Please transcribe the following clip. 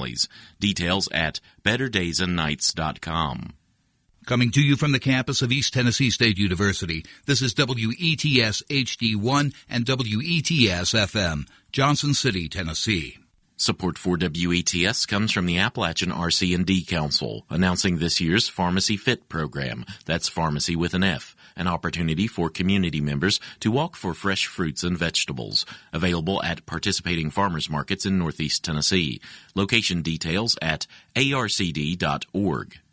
families. Details at betterdaysandnights.com. Coming to you from the campus of East Tennessee State University, this is WETS HD1 and WETS FM, Johnson City, Tennessee. Support for WETS comes from the Appalachian RC&D Council, announcing this year's Pharmacy Fit program. That's pharmacy with an F, an opportunity for community members to walk for fresh fruits and vegetables. Available at participating farmers markets in Northeast Tennessee. Location details at arcd.org.